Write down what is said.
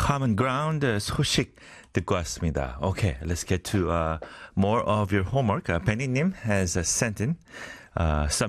Common Ground 소식 듣고 왔습니다. Okay, let's get to more of your homework. Penny님 has sent in some